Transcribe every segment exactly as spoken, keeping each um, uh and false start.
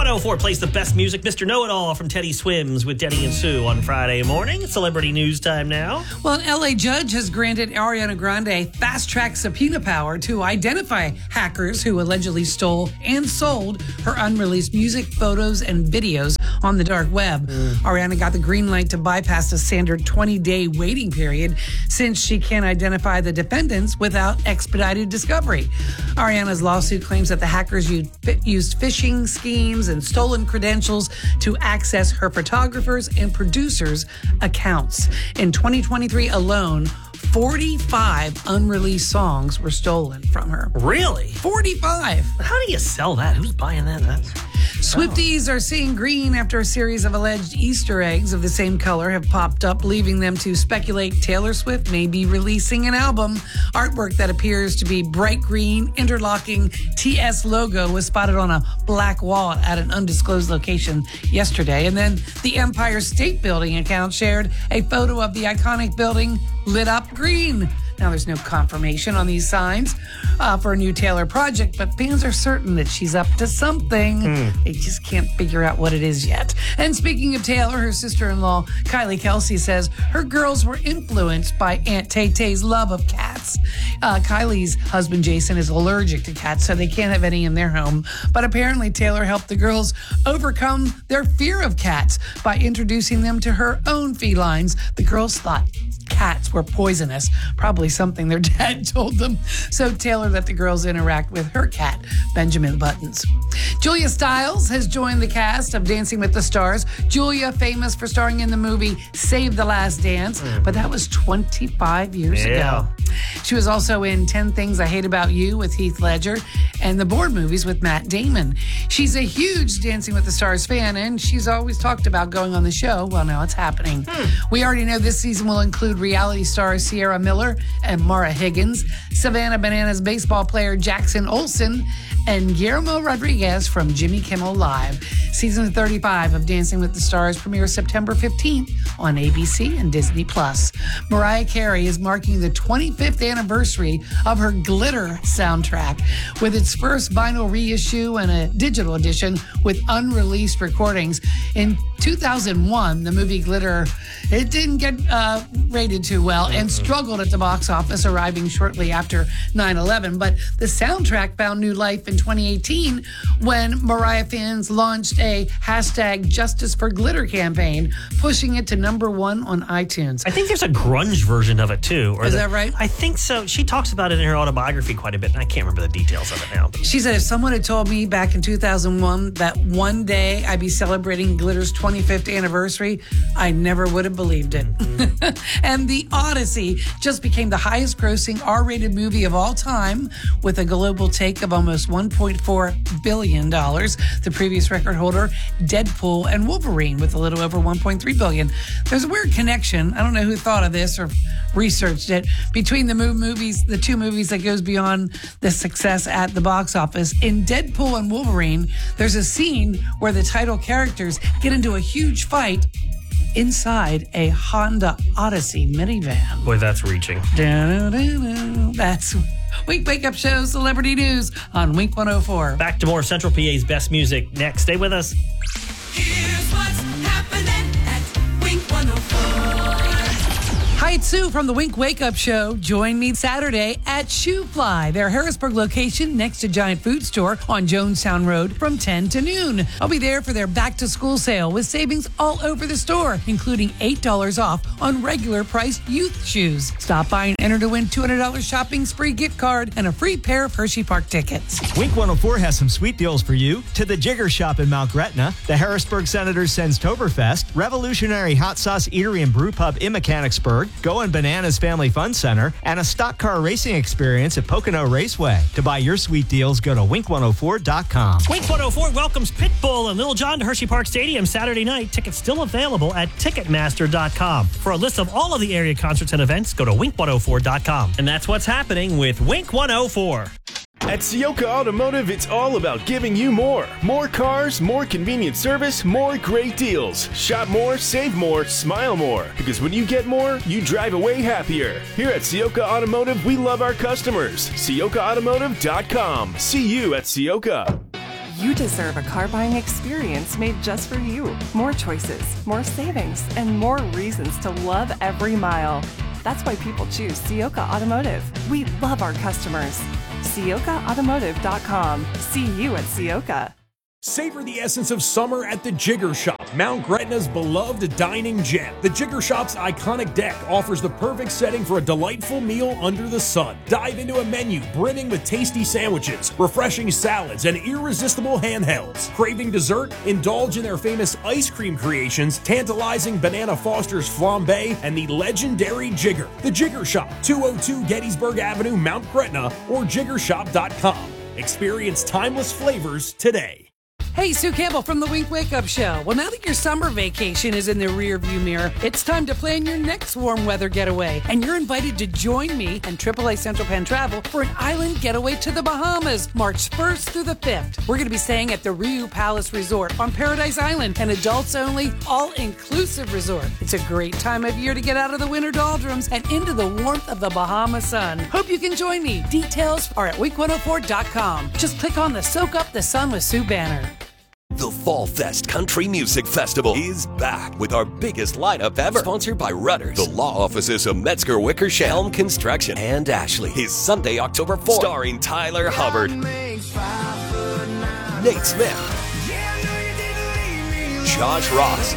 one oh four plays the best music. Mister Know-It-All from Teddy Swims with Denny and Sue on Friday morning. It's celebrity news time now. Well, an L A judge has granted Ariana Grande fast-track subpoena power to identify hackers who allegedly stole and sold her unreleased music, photos, and videos on the dark web. Mm. Ariana got the green light to bypass the standard twenty-day waiting period since she can't identify the defendants without expedited discovery. Ariana's lawsuit claims that the hackers used phishing schemes and stolen credentials to access her photographers and producers' accounts. In twenty twenty-three alone, forty-five unreleased songs were stolen from her. Really? forty-five. How do you sell that? Who's buying that? That's... Swifties are seeing green after a series of alleged Easter eggs of the same color have popped up, leaving them to speculate Taylor Swift may be releasing an album. Artwork that appears to be bright green, interlocking T S logo was spotted on a black wall at an undisclosed location yesterday. And then the Empire State Building account shared a photo of the iconic building lit up green. Now, there's no confirmation on these signs uh, for a new Taylor project, but fans are certain that she's up to something. Mm. They just can't figure out what it is yet. And speaking of Taylor, her sister-in-law, Kylie Kelsey, says her girls were influenced by Aunt Tay-Tay's love of cats. Uh, Kylie's husband, Jason, is allergic to cats, so they can't have any in their home. But apparently, Taylor helped the girls overcome their fear of cats by introducing them to her own felines. The girls thought cats were poisonous, probably something their dad told them. So Taylor let the girls interact with her cat, Benjamin Buttons. Julia Stiles has joined the cast of Dancing with the Stars. Julia, famous for starring in the movie Save the Last Dance, but that was twenty-five years yeah. ago. She was also in ten Things I Hate About You with Heath Ledger and the Bourne movies with Matt Damon. She's a huge Dancing with the Stars fan, and she's always talked about going on the show. Well, now it's happening. Hmm. We already know this season will include reality stars Sierra Miller and Mara Higgins, Savannah Bananas baseball player Jackson Olsen, and Guillermo Rodriguez from Jimmy Kimmel Live. Season thirty-five of Dancing with the Stars premieres September fifteenth on A B C and Disney Plus. Mariah Carey is marking the twenty-fifth anniversary of her Glitter soundtrack with its first vinyl reissue and a digital edition with unreleased recordings. In two thousand one, the movie Glitter, it didn't get uh, rated too well and struggled at the box office, arriving shortly after nine eleven. But the soundtrack found new life in twenty eighteen when Mariah fans launched a hashtag Justice for Glitter campaign, pushing it to number one on iTunes. I think there's a grunge version of it, too. Or Is the, that right? I think so. She talks about it in her autobiography quite a bit, and I can't remember the details of it now. She said if someone had told me back in two thousand one that one day I'd be celebrating Glitter's twenty-fifth anniversary, I never would have believed it. Mm-hmm. And The Odyssey just became the highest grossing R-rated movie of all time with a global take of almost one point four billion dollars. The previous record holder, Deadpool and Wolverine, with a little over one point three billion dollars. There's a weird connection. I don't know who thought of this or researched it. Between the movies, the two movies that goes beyond the success at the box office. In Deadpool and Wolverine, there's a scene where the title characters get into a huge fight inside a Honda Odyssey minivan. Boy, that's reaching. That's Wink Wake Up Show Celebrity News on Wink one oh four. Back to more Central P A's best music next. Stay with us. Here's what's happening at Wink one oh four. Hi, it's Sue from the Wink Wake Up Show. Join me Saturday at Shoe Fly, their Harrisburg location next to Giant Food Store on Jonestown Road from ten to noon. I'll be there for their back-to-school sale with savings all over the store, including eight dollars off on regular priced youth shoes. Stop by and enter to win two hundred dollars shopping spree gift card and a free pair of Hershey Park tickets. Wink one oh four has some sweet deals for you. To the Jigger Shop in Mount Gretna, the Harrisburg Senators sends Toberfest, Revolutionary Hot Sauce Eatery and Brew Pub in Mechanicsburg, Going Bananas Family Fun Center, and a stock car racing experience at Pocono Raceway. To buy your sweet deals, go to wink one oh four dot com. Wink one oh four welcomes Pitbull and Lil Jon to Hershey Park Stadium Saturday night. Tickets still available at ticketmaster dot com. For a list of all of the area concerts and events, go to wink one oh four dot com. And that's what's happening with Wink one oh four. At Sioka Automotive, it's all about giving you more. More cars, more convenient service, more great deals. Shop more, save more, smile more. Because when you get more, you drive away happier. Here at Sioka Automotive, we love our customers. Sioka Automotive dot com. See you at Sioka. You deserve a car buying experience made just for you. More choices, more savings, and more reasons to love every mile. That's why people choose Ciocca Automotive. We love our customers. Ciocca Automotive dot com. See you at Ciocca. Savor the essence of summer at the Jigger Shop, Mount Gretna's beloved dining gem. The Jigger Shop's iconic deck offers the perfect setting for a delightful meal under the sun. Dive into a menu brimming with tasty sandwiches, refreshing salads, and irresistible handhelds. Craving dessert? Indulge in their famous ice cream creations, tantalizing Banana Foster's flambe, and the legendary Jigger. The Jigger Shop, two oh two Gettysburg Avenue, Mount Gretna, or jigger shop dot com. Experience timeless flavors today. Hey, Sue Campbell from the Wink Wake Up Show. Well, now that your summer vacation is in the rearview mirror, it's time to plan your next warm weather getaway. And you're invited to join me and triple A Central Penn Travel for an island getaway to the Bahamas, March first through the fifth. We're going to be staying at the Riu Palace Resort on Paradise Island, an adults-only, all-inclusive resort. It's a great time of year to get out of the winter doldrums and into the warmth of the Bahama sun. Hope you can join me. Details are at wink one oh four dot com. Just click on the Soak Up the Sun with Sue banner. The Fall Fest Country Music Festival is back with our biggest lineup ever. Sponsored by Rudders, the law offices of Metzger Wickersham, Helm Construction, and Ashley. Is Sunday, October fourth. Starring Tyler Hubbard, Nate Smith, Josh Ross,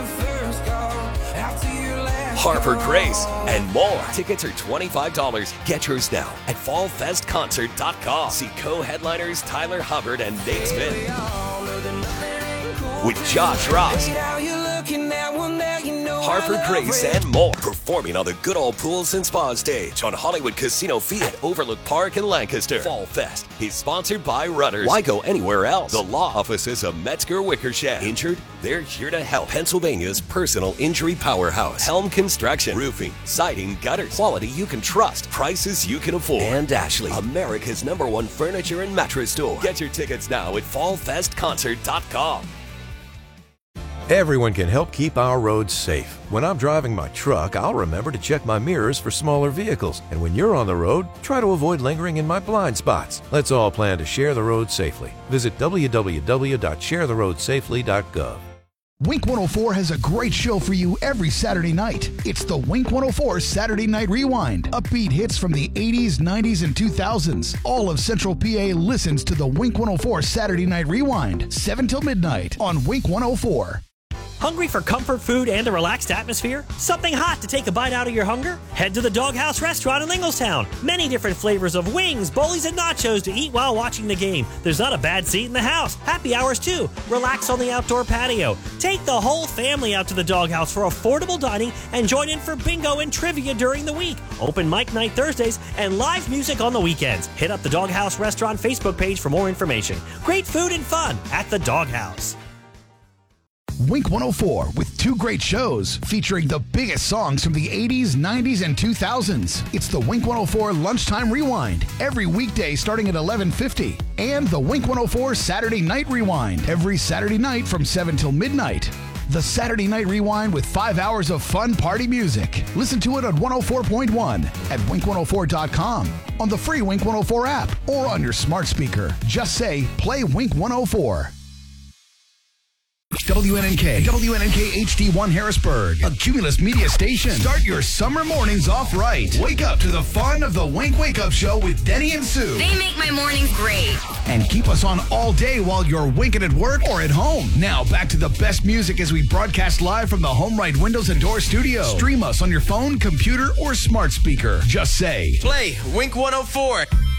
Harper Grace, and more. Tickets are twenty-five dollars. Get yours now at fall fest concert dot com. See co-headliners Tyler Hubbard and Nate Smith with Josh Ross, Harper Grace, and more. Performing on the Good Old Pools and Spa stage on Hollywood Casino Field at Overlook Park in Lancaster. Fall Fest is sponsored by Rudders. Why go anywhere else? The law offices of Metzger Wickersham. Injured? They're here to help. Pennsylvania's personal injury powerhouse. Helm Construction. Roofing, siding, gutters. Quality you can trust. Prices you can afford. And Ashley, America's number one furniture and mattress store. Get your tickets now at fall fest concert dot com. Everyone can help keep our roads safe. When I'm driving my truck, I'll remember to check my mirrors for smaller vehicles. And when you're on the road, try to avoid lingering in my blind spots. Let's all plan to share the road safely. Visit w w w dot share the road safely dot gov. Wink one oh four has a great show for you every Saturday night. It's the Wink one oh four Saturday Night Rewind. Upbeat hits from the eighties, nineties, and two thousands. All of Central P A listens to the Wink one oh four Saturday Night Rewind, seven till midnight on Wink one oh four. Hungry for comfort food and a relaxed atmosphere? Something hot to take a bite out of your hunger? Head to the Doghouse Restaurant in Ingalstown. Many different flavors of wings, bowlies, and nachos to eat while watching the game. There's not a bad seat in the house. Happy hours too. Relax on the outdoor patio. Take the whole family out to the Doghouse for affordable dining and join in for bingo and trivia during the week. Open mic night Thursdays and live music on the weekends. Hit up the Doghouse Restaurant Facebook page for more information. Great food and fun at the Doghouse. Wink one oh four with two great shows featuring the biggest songs from the eighties, nineties, and two thousands. It's the Wink one oh four Lunchtime Rewind every weekday starting at eleven fifty, and the Wink one oh four Saturday Night Rewind every Saturday night from seven till midnight. The Saturday Night Rewind with five hours of fun party music. Listen to it on one oh four point one at wink one oh four dot com, on the free Wink one oh four app, or on your smart speaker. Just say, play Wink one oh four. W N N K, W N N K H D one Harrisburg, a Cumulus Media station. Start your summer mornings off right. Wake up to the fun of the Wink Wake Up Show with Denny and Sue. They make my mornings great. And keep us on all day while you're winking at work or at home. Now back to the best music as we broadcast live from the Home Right Windows and Door studio. Stream us on your phone, computer, or smart speaker. Just say, play Wink one oh four.